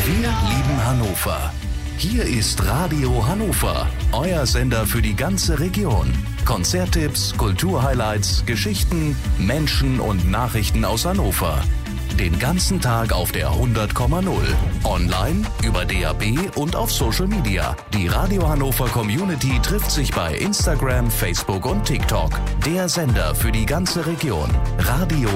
Wir lieben Hannover. Hier ist Radio Hannover, euer Sender für die ganze Region. Konzerttipps, Kulturhighlights, Geschichten, Menschen und Nachrichten aus Hannover. Den ganzen Tag auf der 100,0. Online, über DAB und auf Social Media. Die Radio Hannover Community trifft sich bei Instagram, Facebook und TikTok. Der Sender für die ganze Region. Radio